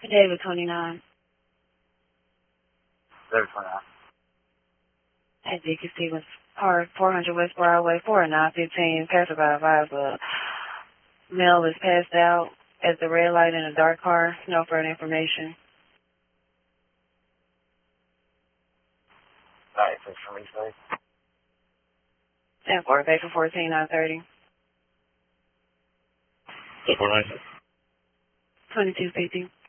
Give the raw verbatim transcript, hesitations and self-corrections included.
David twenty-nine. David twenty-nine. At Dickie Stevens Park, four hundred West Broadway, four nine fifteen, passerby advised a male is passed out at the red light in a dark car. No further information. Alright, so for me, sorry. ten four, Baker fourteen, nine thirty. ten four nine. twenty-two fifty.